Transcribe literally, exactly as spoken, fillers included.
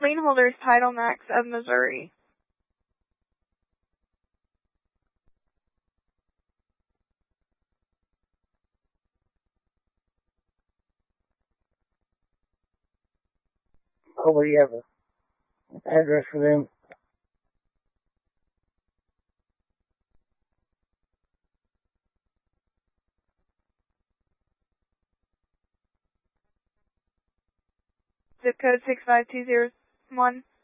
Lien holders Title Max of Missouri. Oh, well, you have an address for them? Zip code six five two zero one.